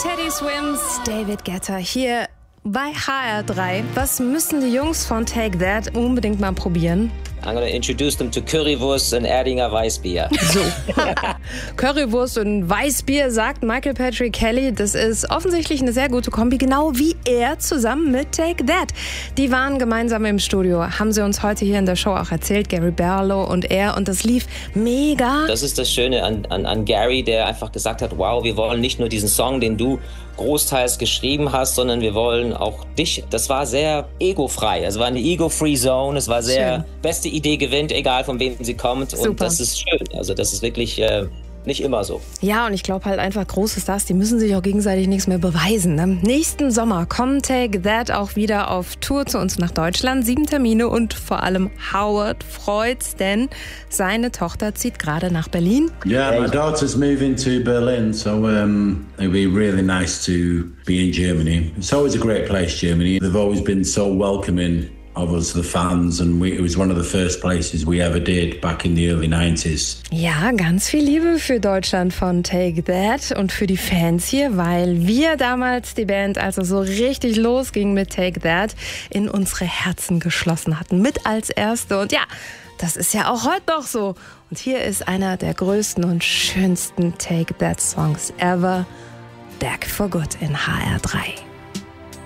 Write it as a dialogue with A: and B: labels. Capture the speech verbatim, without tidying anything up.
A: Teddy Swims, David Guetta hier bei H R drei. Was müssen die Jungs von Take That unbedingt mal probieren?
B: I'm going to introduce them to Currywurst und Erdinger Weißbier.
A: So. Currywurst und Weißbier, sagt Michael Patrick Kelly. Das ist offensichtlich eine sehr gute Kombi, genau wie er zusammen mit Take That. Die waren gemeinsam im Studio, haben sie uns heute hier in der Show auch erzählt, Gary Barlow und er. Und das lief mega.
B: Das ist das Schöne an, an, an Gary, der einfach gesagt hat, wow, wir wollen nicht nur diesen Song, den du großteils geschrieben hast, sondern wir wollen auch dich. Das war sehr egofrei. Es war eine ego-free Zone. Es war sehr, schön. Beste Idee gewinnt, egal von wem sie kommt.
A: Super.
B: Und das ist schön. Also das ist wirklich äh, nicht immer so.
A: Ja, und ich glaube halt einfach, große Stars, die müssen sich auch gegenseitig nichts mehr beweisen. Ne? Nächsten Sommer kommt Take That auch wieder auf Tour zu uns nach Deutschland. Sieben Termine und vor allem Howard freut's, denn seine Tochter zieht gerade nach Berlin.
C: Yeah, my daughter's moving to Berlin, so um, it'll be really nice to be in Germany. It's always a great place, Germany. They've always been so welcoming of us, the fans, and we, it was one of the first places we ever did back in the early nineties.
A: Ja, ganz viel Liebe für Deutschland von Take That und für die Fans hier, weil wir damals die Band, also so richtig losging mit Take That, in unsere Herzen geschlossen hatten, mit als Erste. Und ja, das ist ja auch heute noch so. Und hier ist einer der größten und schönsten Take That Songs ever, Back for Good in H R drei.